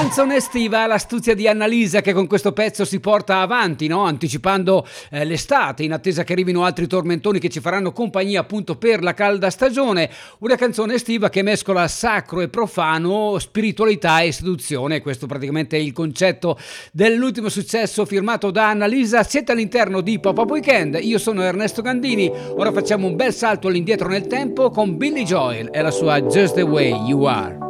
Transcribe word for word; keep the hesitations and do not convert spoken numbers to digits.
Canzone estiva, l'astuzia di Annalisa che con questo pezzo si porta avanti, no? Anticipando eh, l'estate, in attesa che arrivino altri tormentoni che ci faranno compagnia appunto per la calda stagione. Una canzone estiva che mescola sacro e profano, spiritualità e seduzione. Questo praticamente è il concetto dell'ultimo successo firmato da Annalisa. Siete all'interno di Pop-Up Weekend, io sono Ernesto Gandini. Ora facciamo un bel salto all'indietro nel tempo con Billy Joel e la sua Just the Way You Are.